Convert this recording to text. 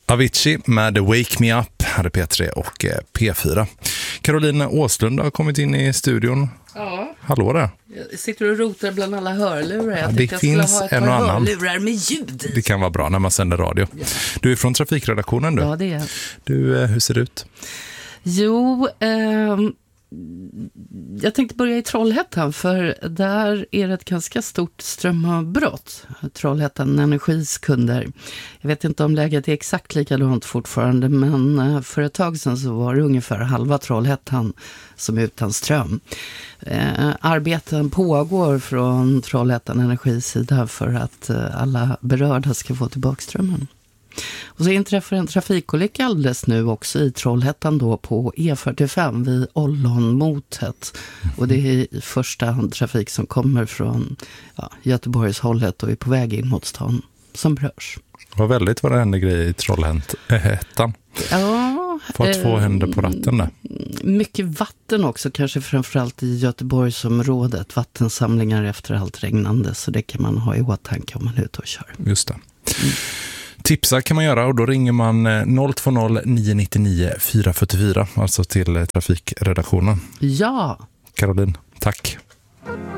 Avicii med Wake Me Up hade P3 och P4. Caroline Åslund har kommit in i studion. Ja. Hallå där. Jag sitter och rotar bland alla hörlurar. Ja, det finns en och annan. Hörlurar med ljud i. Det kan vara bra när man sänder radio. Ja. Du är från trafikredaktionen du. Ja, det är. Du, hur ser det ut? Jo, jag tänkte börja i Trollhättan, för där är det ett ganska stort strömavbrott. Trollhättan Energis kunder. Jag vet inte om läget är exakt likadant fortfarande, men för ett tag sedan så var det ungefär halva Trollhättan som är utan ström. Arbeten pågår från Trollhättan Energis sida för att alla berörda ska få tillbaka strömmen. Och så inträffar en trafikolycka alldeles nu också i Trollhättan då på E45 vid Ollonmotet. Och det är i första hand trafik som kommer från Göteborgshållet och är på väg in mot stan som berörs. Det var väldigt vad det hände grejer i Trollhättan. Ja. Fått två händer på ratten där. Mycket vatten också, kanske framförallt i Göteborgsområdet. Vattensamlingar efter allt regnande, så det kan man ha i åtanke om man är ute och kör. Just det. Tipsa kan man göra och då ringer man 020 999 444, alltså till trafikredaktionen. Ja. Caroline, tack.